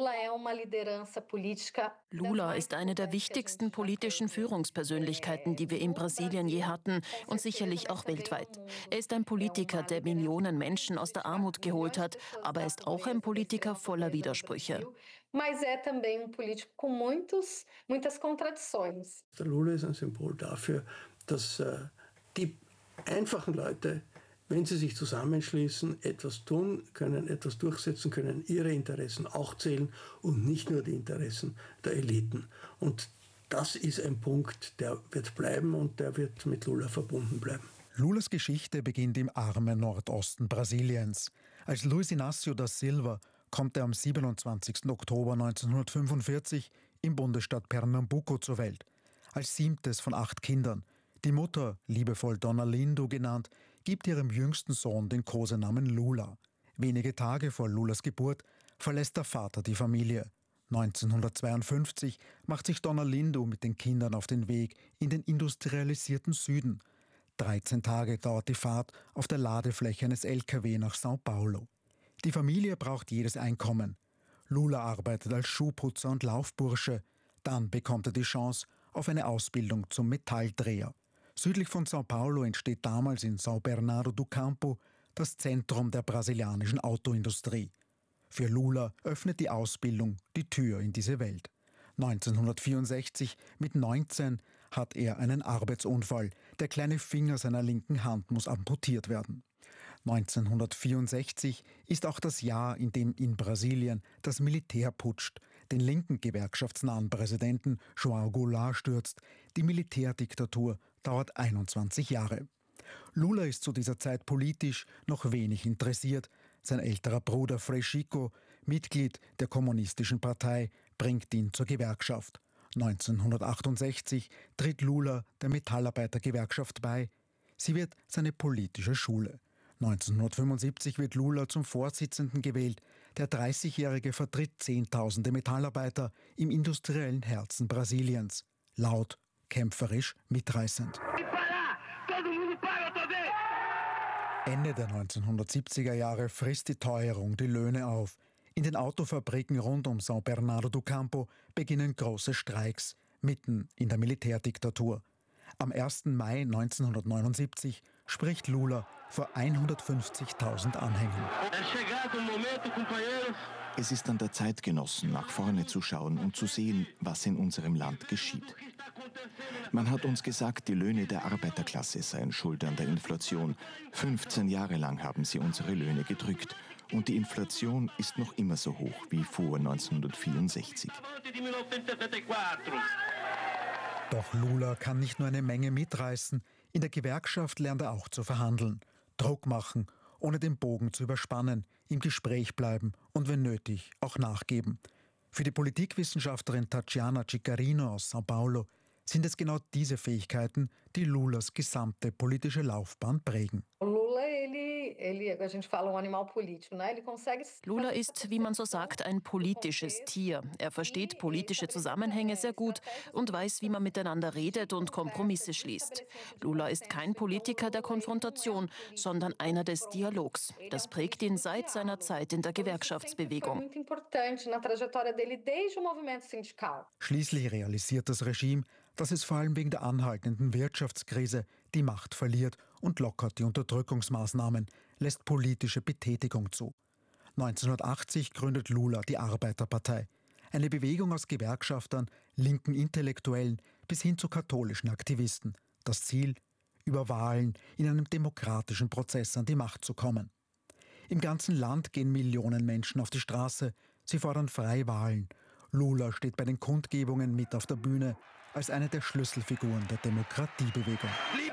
Lula ist eine der wichtigsten politischen Führungspersönlichkeiten, die wir in Brasilien je hatten und sicherlich auch weltweit. Er ist ein Politiker, der Millionen Menschen aus der Armut geholt hat, aber er ist auch ein Politiker voller Widersprüche. Mas é também um político com muitos, muitas contradições. Der Lula ist ein Symbol dafür, dass äh, die einfachen Leute, wenn sie sich zusammenschließen, etwas tun können, etwas durchsetzen können, ihre Interessen auch zählen und nicht nur die Interessen der Eliten. Und das ist ein Punkt, der wird bleiben und der wird mit Lula verbunden bleiben. Lulas Geschichte beginnt im armen Nordosten Brasiliens. Als Luiz Inácio da Silva kommt er am siebenundzwanzigsten Oktober neunzehnhundertfünfundvierzig im Bundesstaat Pernambuco zur Welt. Als siebtes von acht Kindern. Die Mutter, liebevoll Dona Lindo genannt, gibt ihrem jüngsten Sohn den Kosenamen Lula. Wenige Tage vor Lulas Geburt verlässt der Vater die Familie. neunzehnhundertzweiundfünfzig macht sich Dona Lindo mit den Kindern auf den Weg in den industrialisierten Süden. dreizehn Tage dauert die Fahrt auf der Ladefläche eines L K W nach São Paulo. Die Familie braucht jedes Einkommen. Lula arbeitet als Schuhputzer und Laufbursche. Dann bekommt er die Chance auf eine Ausbildung zum Metalldreher. Südlich von São Paulo entsteht damals in São Bernardo do Campo das Zentrum der brasilianischen Autoindustrie. Für Lula öffnet die Ausbildung die Tür in diese Welt. neunzehnhundertvierundsechzig, mit neunzehn, hat er einen Arbeitsunfall. Der kleine Finger seiner linken Hand muss amputiert werden. neunzehnhundertvierundsechzig ist auch das Jahr, in dem in Brasilien das Militär putscht, den linken gewerkschaftsnahen Präsidenten João Goulart stürzt. Die Militärdiktatur dauert einundzwanzig Jahre. Lula ist zu dieser Zeit politisch noch wenig interessiert. Sein älterer Bruder Frei Chico, Mitglied der Kommunistischen Partei, bringt ihn zur Gewerkschaft. neunzehnhundertachtundsechzig tritt Lula der Metallarbeitergewerkschaft bei. Sie wird seine politische Schule. neunzehnhundertfünfundsiebzig wird Lula zum Vorsitzenden gewählt Der dreißigjährige vertritt Zehntausende Metallarbeiter im industriellen Herzen Brasiliens. Laut, kämpferisch, mitreißend. Ende der neunzehnhundertsiebziger Jahre frisst die Teuerung die Löhne auf. In den Autofabriken rund um São Bernardo do Campo beginnen große Streiks, mitten in der Militärdiktatur. Am ersten Mai neunzehnhundertneunundsiebzig spricht Lula vor hundertfünfzigtausend Anhängern. Es ist an der Zeit, Genossen, nach vorne zu schauen und zu sehen, was in unserem Land geschieht. Man hat uns gesagt, die Löhne der Arbeiterklasse seien schuld an der Inflation. fünfzehn Jahre lang haben sie unsere Löhne gedrückt. Und die Inflation ist noch immer so hoch wie vor neunzehnhundertvierundsechzig. Doch Lula kann nicht nur eine Menge mitreißen. In der Gewerkschaft lernt er auch zu verhandeln. Druck machen, ohne den Bogen zu überspannen, im Gespräch bleiben und wenn nötig auch nachgeben. Für die Politikwissenschaftlerin Tatiana Ciccarino aus São Paulo sind es genau diese Fähigkeiten, die Lulas gesamte politische Laufbahn prägen. Lula ist, wie man so sagt, ein politisches Tier. Er versteht politische Zusammenhänge sehr gut und weiß, wie man miteinander redet und Kompromisse schließt. Lula ist kein Politiker der Konfrontation, sondern einer des Dialogs. Das prägt ihn seit seiner Zeit in der Gewerkschaftsbewegung. Schließlich realisiert das Regime, dass es vor allem wegen der anhaltenden Wirtschaftskrise die Macht verliert und lockert die Unterdrückungsmaßnahmen, lässt politische Betätigung zu. neunzehnhundertachtzig gründet Lula die Arbeiterpartei, eine Bewegung aus Gewerkschaftern, linken Intellektuellen bis hin zu katholischen Aktivisten. Das Ziel, über Wahlen in einem demokratischen Prozess an die Macht zu kommen. Im ganzen Land gehen Millionen Menschen auf die Straße, sie fordern freie Wahlen. Lula steht bei den Kundgebungen mit auf der Bühne als eine der Schlüsselfiguren der Demokratiebewegung.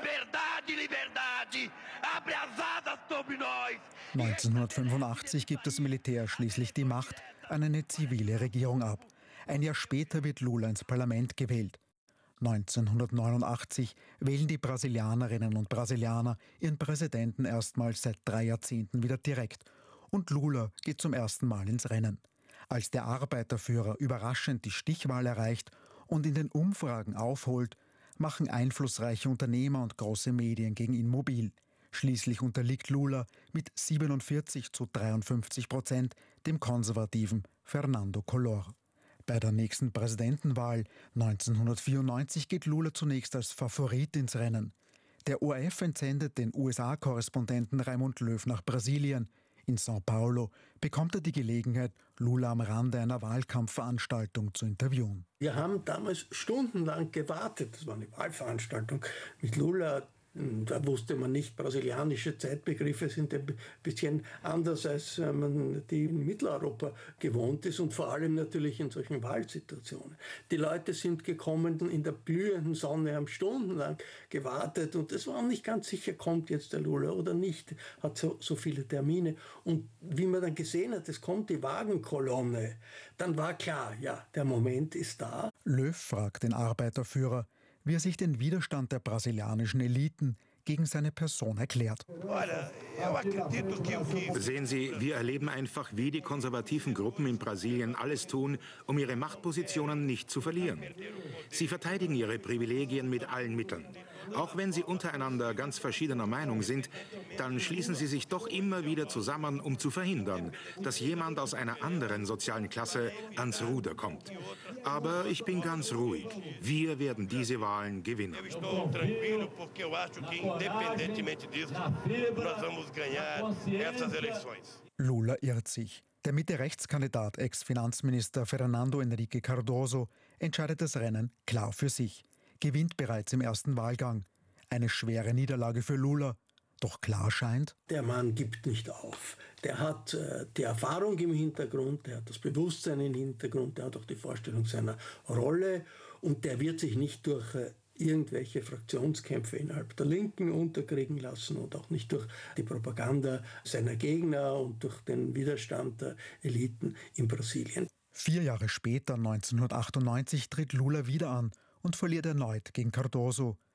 neunzehnhundertfünfundachtzig gibt das Militär schließlich die Macht an eine zivile Regierung ab. Ein Jahr später wird Lula ins Parlament gewählt. neunzehnhundertneunundachtzig wählen die Brasilianerinnen und Brasilianer ihren Präsidenten erstmals seit drei Jahrzehnten wieder direkt. Und Lula geht zum ersten Mal ins Rennen. Als der Arbeiterführer überraschend die Stichwahl erreicht und in den Umfragen aufholt, machen einflussreiche Unternehmer und große Medien gegen ihn mobil. Schließlich unterliegt Lula mit siebenundvierzig zu dreiundfünfzig Prozent dem konservativen Fernando Collor. Bei der nächsten Präsidentenwahl neunzehnhundertvierundneunzig geht Lula zunächst als Favorit ins Rennen. Der O R F entsendet den U S A-Korrespondenten Raimund Löw nach Brasilien. In São Paulo bekommt er die Gelegenheit, Lula am Rande einer Wahlkampfveranstaltung zu interviewen. Wir haben damals stundenlang gewartet. Das war eine Wahlveranstaltung mit Lula. Da wusste man nicht, brasilianische Zeitbegriffe sind ein bisschen anders, als man die in Mitteleuropa gewohnt ist und vor allem natürlich in solchen Wahlsituationen. Die Leute sind gekommen in der glühenden Sonne, haben stundenlang gewartet und es war nicht ganz sicher, kommt jetzt der Lula oder nicht, hat so, so viele Termine. Und wie man dann gesehen hat, es kommt die Wagenkolonne, dann war klar, ja, der Moment ist da. Löw fragt den Arbeiterführer, wie er sich den Widerstand der brasilianischen Eliten gegen seine Person erklärt. Sehen Sie, wir erleben einfach, wie die konservativen Gruppen in Brasilien alles tun, um ihre Machtpositionen nicht zu verlieren. Sie verteidigen ihre Privilegien mit allen Mitteln. Auch wenn sie untereinander ganz verschiedener Meinung sind, dann schließen sie sich doch immer wieder zusammen, um zu verhindern, dass jemand aus einer anderen sozialen Klasse ans Ruder kommt. Aber ich bin ganz ruhig. Wir werden diese Wahlen gewinnen. Lula irrt sich. Der Mitte-Rechts-Kandidat, Ex-Finanzminister Fernando Henrique Cardoso, entscheidet das Rennen klar für sich. Gewinnt bereits im ersten Wahlgang. Eine schwere Niederlage für Lula. Doch klar scheint, der Mann gibt nicht auf. Der hat äh, die Erfahrung im Hintergrund, der hat das Bewusstsein im Hintergrund, der hat auch die Vorstellung seiner Rolle und der wird sich nicht durch äh, irgendwelche Fraktionskämpfe innerhalb der Linken unterkriegen lassen und auch nicht durch die Propaganda seiner Gegner und durch den Widerstand der Eliten in Brasilien. Vier Jahre später, neunzehnhundertachtundneunzig, tritt Lula wieder an und verliert erneut gegen Cardoso.